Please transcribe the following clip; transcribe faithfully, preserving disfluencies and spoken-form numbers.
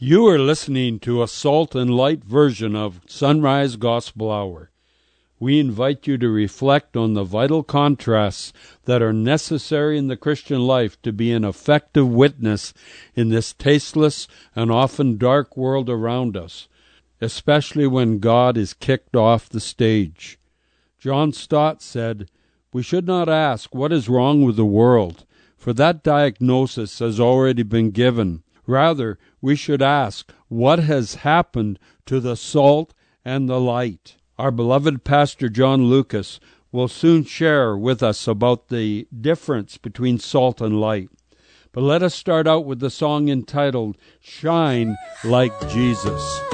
You are listening to a Salt and Light version of Sunrise Gospel Hour. We invite you to reflect on the vital contrasts that are necessary in the Christian life to be an effective witness in this tasteless and often dark world around us, especially when God is kicked off the stage. John Stott said, "We should not ask what is wrong with the world, for that diagnosis has already been given. Rather, we should ask what has happened to the salt and the light." Our beloved Pastor John Lucas will soon share with us about the difference between salt and light. But let us start out with the song entitled, "Shine Like Jesus."